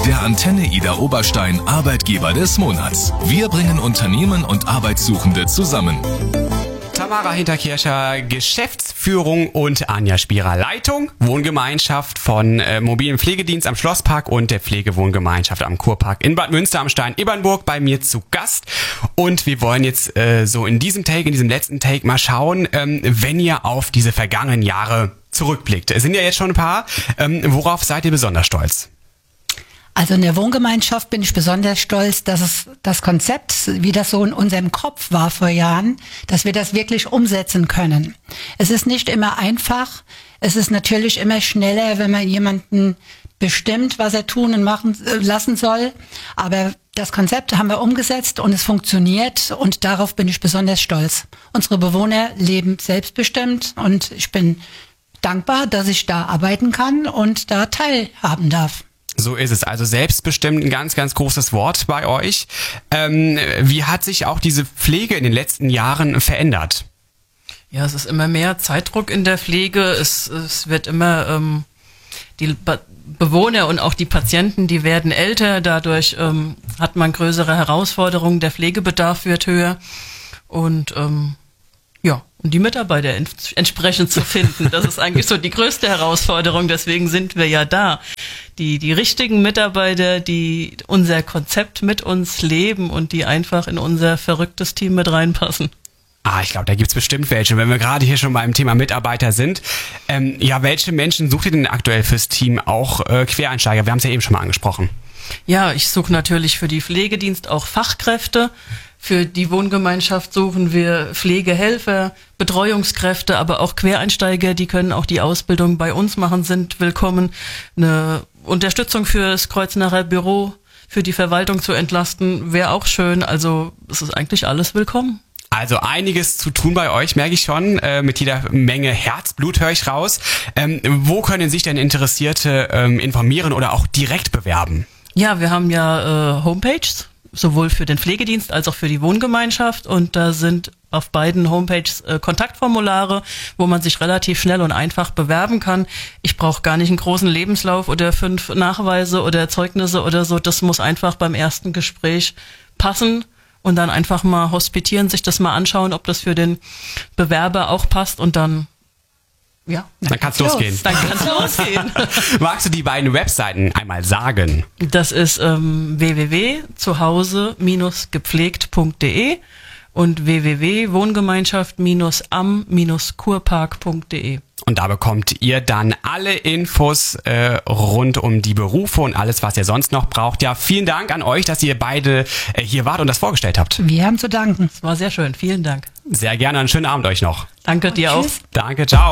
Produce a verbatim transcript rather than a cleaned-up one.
der Antenne Idar Oberstein Arbeitgeber des Monats. Wir bringen Unternehmen und Arbeitssuchende zusammen. Tamara Hinterkircher, Geschäftsführung, und Anja Spierer, Leitung, Wohngemeinschaft von äh, mobilen Pflegedienst am Schlosspark und der Pflegewohngemeinschaft am Kurpark in Bad Münster am Stein-Ebernburg, bei mir zu Gast. Und wir wollen jetzt äh, so in diesem Take, in diesem letzten Take mal schauen, ähm, wenn ihr auf diese vergangenen Jahre zurückblickt. Es sind ja jetzt schon ein paar. Ähm, worauf seid ihr besonders stolz? Also in der Wohngemeinschaft bin ich besonders stolz, dass es das Konzept, wie das so in unserem Kopf war vor Jahren, dass wir das wirklich umsetzen können. Es ist nicht immer einfach. Es ist natürlich immer schneller, wenn man jemanden bestimmt, was er tun und machen äh, lassen soll. Aber das Konzept haben wir umgesetzt und es funktioniert, und darauf bin ich besonders stolz. Unsere Bewohner leben selbstbestimmt und ich bin dankbar, dass ich da arbeiten kann und da teilhaben darf. So ist es. Also selbstbestimmt, ein ganz, ganz großes Wort bei euch. Ähm, wie hat sich auch diese Pflege in den letzten Jahren verändert? Ja, es ist immer mehr Zeitdruck in der Pflege. Es, es wird immer, ähm, die Be- Bewohner und auch die Patienten, die werden älter. Dadurch ähm, hat man größere Herausforderungen. Der Pflegebedarf wird höher. Und ähm, ja, und die Mitarbeiter ent- entsprechend zu finden, das ist eigentlich so die größte Herausforderung. Deswegen sind wir ja da. Die, die richtigen Mitarbeiter, die unser Konzept mit uns leben und die einfach in unser verrücktes Team mit reinpassen. Ah, ich glaube, da gibt's bestimmt welche. Wenn wir gerade hier schon beim Thema Mitarbeiter sind. Ähm, ja, welche Menschen sucht ihr denn aktuell fürs Team? Auch äh, Quereinsteiger, wir haben es ja eben schon mal angesprochen. Ja, ich suche natürlich für die Pflegedienst auch Fachkräfte. Für die Wohngemeinschaft suchen wir Pflegehelfer, Betreuungskräfte, aber auch Quereinsteiger, die können auch die Ausbildung bei uns machen, sind willkommen. Eine Unterstützung fürs Kreuznacher Büro, für die Verwaltung zu entlasten, wäre auch schön. Also es ist eigentlich alles willkommen. Also einiges zu tun bei euch, merke ich schon. Äh, mit jeder Menge Herzblut höre ich raus. Ähm, wo können sich denn Interessierte ähm, informieren oder auch direkt bewerben? Ja, wir haben ja äh, Homepages, sowohl für den Pflegedienst als auch für die Wohngemeinschaft, und da sind auf beiden Homepages äh, Kontaktformulare, wo man sich relativ schnell und einfach bewerben kann. Ich brauche gar nicht einen großen Lebenslauf oder fünf Nachweise oder Zeugnisse oder so. Das muss einfach beim ersten Gespräch passen und dann einfach mal hospitieren, sich das mal anschauen, ob das für den Bewerber auch passt, und dann ja, dann kann's losgehen. Dann kann's losgehen. Magst du die beiden Webseiten einmal sagen? Das ist ähm, w w w punkt zuhause Bindestrich gepflegt punkt d e und w w w punkt wohngemeinschaft am kurpark punkt d e. Und da bekommt ihr dann alle Infos äh, rund um die Berufe und alles, was ihr sonst noch braucht. Ja, vielen Dank an euch, dass ihr beide äh, hier wart und das vorgestellt habt. Wir haben zu danken. Es war sehr schön. Vielen Dank. Sehr gerne, einen schönen Abend euch noch. Danke dir auch. Tschüss. Danke, ciao.